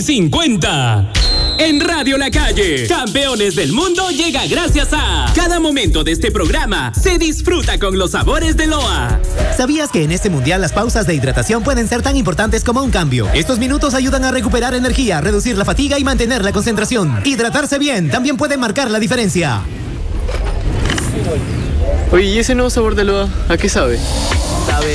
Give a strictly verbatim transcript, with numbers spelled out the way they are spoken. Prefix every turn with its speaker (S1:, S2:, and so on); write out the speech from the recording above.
S1: y cincuenta. En Radio La Calle, Campeones del Mundo llega gracias a... Cada momento de este programa se disfruta con los sabores de Loa.
S2: ¿Sabías que en este mundial las pausas de hidratación pueden ser tan importantes como un cambio? Estos minutos ayudan a recuperar energía, reducir la fatiga y mantener la concentración. Hidratarse bien también puede marcar la diferencia.
S3: Oye, ¿y ese nuevo sabor de Loa, a qué sabe?
S2: Sabe